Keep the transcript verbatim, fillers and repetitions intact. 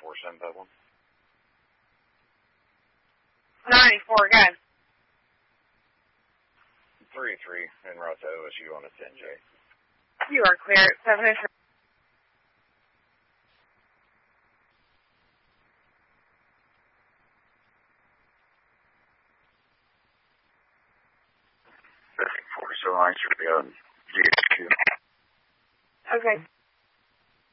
four seven five one. ninety-four, again. three three, en route to O S U on a ten J. You are clear at seven three. four, so I should be on G H Q. Okay.